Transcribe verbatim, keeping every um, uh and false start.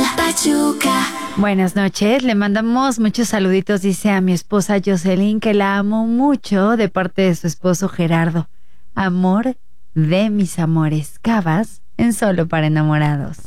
Pachuca. Buenas noches, le mandamos muchos saluditos, dice a mi esposa Jocelyn, que la amo mucho, de parte de su esposo Gerardo. Amor de mis amores, Cabas en Solo para Enamorados.